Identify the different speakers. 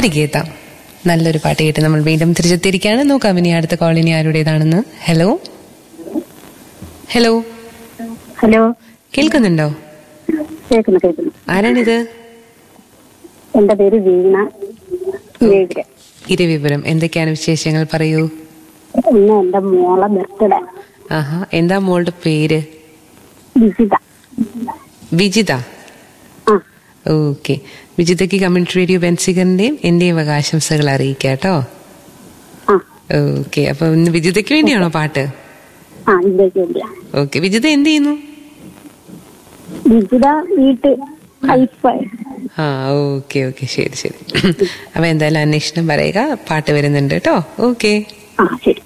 Speaker 1: തിരികെ എത്താം. നല്ലൊരു പാട്ട് കേട്ട് നമ്മൾ വീണ്ടും തിരിച്ചെത്തിയിരിക്കുകയാണ്. നോക്കാം ഇനി അടുത്ത കോൾ ഇനി ആരുടേതാണെന്ന്. ഹലോ ഹലോ
Speaker 2: ഹലോ,
Speaker 1: കേൾക്കുന്നുണ്ടോ?
Speaker 2: കേൾക്കുന്നു.
Speaker 1: ആരാണിത്?
Speaker 2: എന്റെ പേര് വീണ.
Speaker 1: ഇരവിപുരം. എന്തൊക്കെയാണ് വിശേഷങ്ങൾ? പറയൂ.
Speaker 2: ഇന്ന് എന്റെ മോളെ ബർത്ത്ഡേ.
Speaker 1: ആഹാ, എന്താ മോളുടെ പേര്?
Speaker 2: Vijitha.
Speaker 1: Vijitha. Okay, വിജിതയ്ക്ക് community radio ബെൻസിഗറിന്റെയും എന്റെയും ആശംസകൾ അറിയിക്കാം കേട്ടോ. ഓക്കെ, അപ്പൊ ഇന്ന് വിജിതയ്ക്ക് വേണ്ടിയാണോ പാട്ട്? ഓക്കെ, വിജിത എന്ത് ചെയ്യുന്നു?
Speaker 2: വിജിത വീട്ടിൽ.
Speaker 1: ഓക്കെ ഓക്കെ, ശരി ശരി. അപ്പൊ എന്തായാലും അന്വേഷണം പറയുക, പാട്ട് വരുന്നുണ്ട് കേട്ടോ. ഓക്കെ,
Speaker 2: ശരി.